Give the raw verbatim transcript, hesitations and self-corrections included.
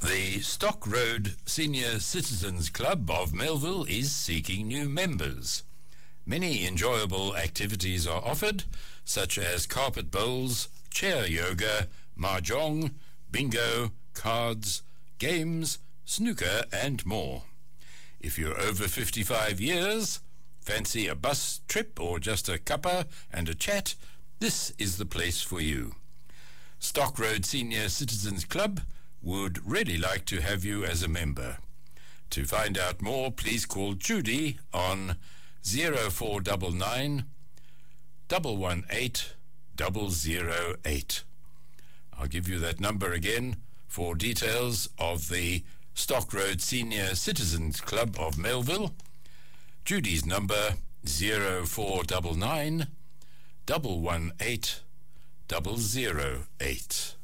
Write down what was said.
The Stock Road Senior Citizens Club of Melville is seeking new members. Many enjoyable activities are offered, such as carpet bowls, chair yoga, mahjong, bingo, cards, games, snooker, and more. If you're over fifty-five years, fancy a bus trip or just a cuppa and a chat, this is the place for you. Stock Road Senior Citizens Club would really like to have you as a member. To find out more, please call Judy on zero four nine nine, one one eight, zero zero eight. I'll give you that number again for details of the Stock Road Senior Citizens Club of Melville. Judy's number zero four nine nine, one one eight, zero zero eight.